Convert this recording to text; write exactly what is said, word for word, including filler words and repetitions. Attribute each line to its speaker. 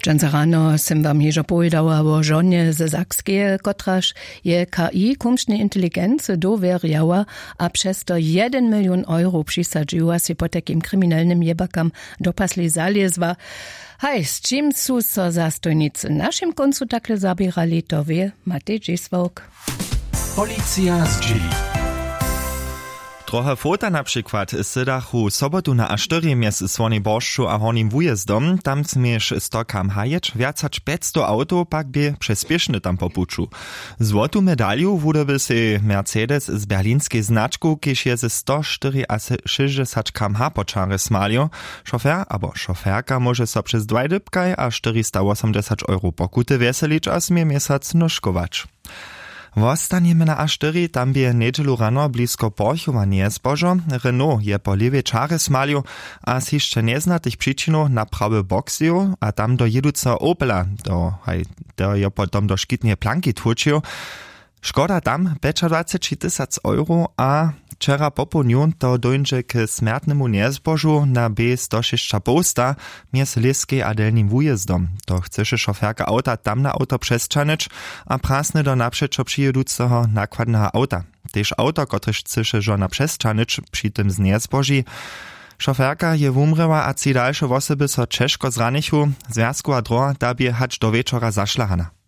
Speaker 1: Dżęca rano sem wam jeżo powiedała o żonie ze Sakskie, kotraż je K I kumsznej inteligency dowierjała, a przez to jeden milion euro przysadziła się po takim kryminalnym jebakam do pasli zaliezwa. Hej, z czym są so zastojnicy naszym końcu takle zabierali, to wie Matej Dziswałk.
Speaker 2: Policja z dzieli.
Speaker 3: Trochę fota na przykład sydachu sobotu na Asztyrie między Słonej Boszczu a Hornim Wujezdom, tam zmiesz stokam hajeć, więcać pięćset auto, pak by przespieszny tam popuczu. Złotą medaliu wudoby się Mercedes z berlińskiej znaczku, kież je ze sto sześćdziesiąt kilometrów poczary smalio. Szofer albo szoferka może so przez dwa dybkaj a czterysta osiemdziesiąt euro pokuty weselić, a smie miesiąc noszkować. Wostaniemy na Asztyrii, tam by niedzielu rano blisko Porchowa nie zbożo. Renault je po lewej czary smaliu, a z jeszcze nieznatych przyczynów na prawy bok zjął, a tam do jeduca Opela, do, hej, do je potom do szkitnie planki tłuczył. Szkoda tam dwadzieścia tysięcy euro, a wczera po południu to dojdzie k smärtnemu niezbożu na B sto sześć posta między Leskie a Delnim Wujezdom. To chce szoferka auta tam na auto przestrzanić, a prasne do naprzeczo przyjeducego nakładnego auta. Tež auto, kotrež chce żona przestrzanić przy tym z niezboży. Szoferka je wumrała, a ci dalsze osoby so ciężko zranichu, związku a droga, da by hać do wieczora zaszlahana.